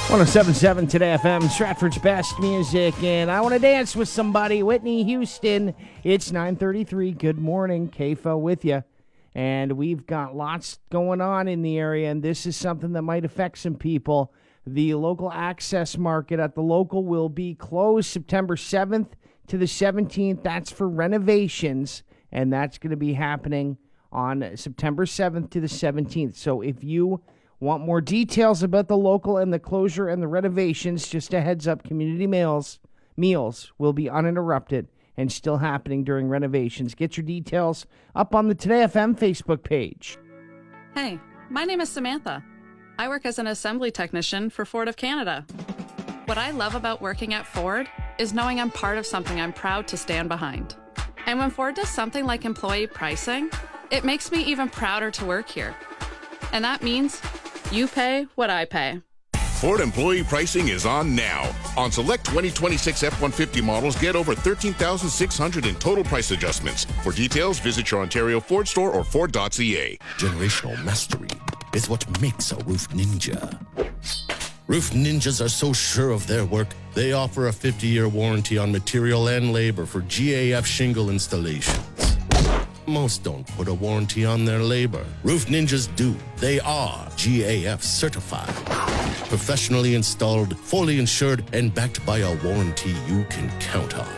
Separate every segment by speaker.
Speaker 1: 107.7 Today FM, Stratford's best music, and I want to dance with somebody. Whitney Houston. It's 9:33. Good morning, KFO with you. And we've got lots going on in the area, and this is something that might affect some people. The local access market at the local will be closed September 7th to the 17th. That's for renovations, and that's going to be happening on September 7th to the 17th. So if you want more details about the local and the closure and the renovations, just a heads up, community meals will be uninterrupted and still happening during renovations. Get your details up on the Today FM Facebook page.
Speaker 2: Hey, my name is Samantha. I work as an assembly technician for Ford of Canada. What I love about working at Ford is knowing I'm part of something I'm proud to stand behind. And when Ford does something like employee pricing, it makes me even prouder to work here. And that means you pay what I pay.
Speaker 3: Ford employee pricing is on now. On select 2026 F-150 models, get over $13,600 in total price adjustments. For details, visit your Ontario Ford store or Ford.ca.
Speaker 4: Generational mastery is what makes a roof ninja. Roof ninjas are so sure of their work, they offer a 50-year warranty on material and labor for GAF shingle installations. Most don't put a warranty on their labor. Roof ninjas do. They are GAF certified. Professionally installed, fully insured, and backed by a warranty you can count on.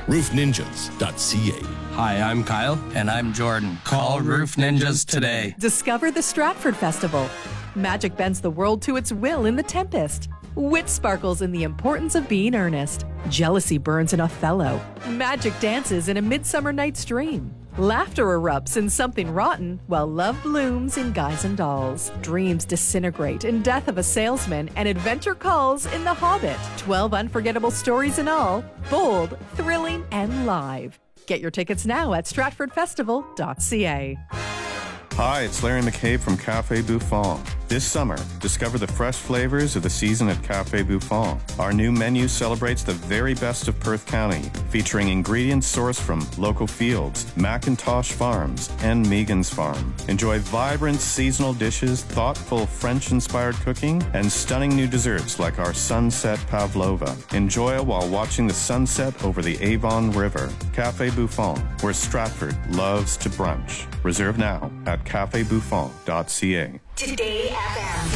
Speaker 4: RoofNinjas.ca.
Speaker 5: Hi, I'm Kyle. And I'm Jordan. Call Roof Ninjas today.
Speaker 6: Discover the Stratford Festival. Magic bends the world to its will in The Tempest. Wit sparkles in The Importance of Being Earnest. Jealousy burns in Othello. Magic dances in A Midsummer Night's Dream. Laughter erupts in Something Rotten, while love blooms in Guys and Dolls. Dreams disintegrate in Death of a Salesman, and adventure calls in The Hobbit. 12 unforgettable stories in all, bold, thrilling, and live. Get your tickets now at stratfordfestival.ca.
Speaker 7: Hi, it's Larry McCabe from Cafe Buffon. This summer, discover the fresh flavors of the season at Cafe Buffon. Our new menu celebrates the very best of Perth County, featuring ingredients sourced from local fields, McIntosh Farms, and Megan's Farm. Enjoy vibrant seasonal dishes, thoughtful French-inspired cooking, and stunning new desserts like our Sunset Pavlova. Enjoy it while watching the sunset over the Avon River. Cafe Buffon, where Stratford loves to brunch. Reserve now at cafebuffon.ca.
Speaker 8: Today FM.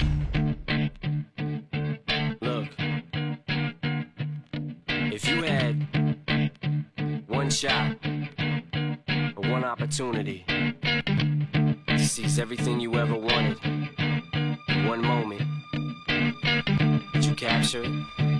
Speaker 9: Look, if you had one shot or one opportunity to seize everything you ever wanted in one moment, would you capture it?